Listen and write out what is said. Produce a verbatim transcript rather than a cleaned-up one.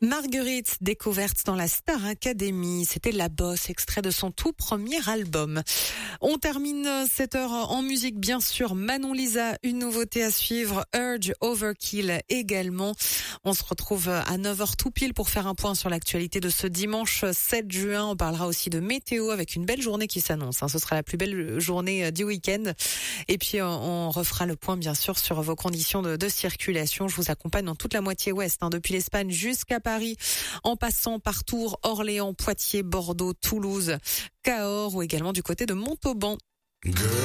Marguerite, découverte dans la Star Academy, c'était La Bosse, extrait de son tout premier album. On termine cette heure en musique, bien sûr. Manon Lisa, une nouveauté à suivre, Urge Overkill également. On se retrouve à neuf heures tout pile pour faire un point sur l'actualité de ce dimanche sept juin. On parlera aussi de météo avec une belle journée qui s'annonce. Ce sera la plus belle journée du week-end. Et puis on refera le point, bien sûr, sur vos conditions de, de circulation. Je vous accompagne dans toute la moitié ouest, hein, depuis l'Espagne jusqu'à Paris, en passant par Tours, Orléans, Poitiers, Bordeaux, Toulouse, Cahors ou également du côté de Montauban.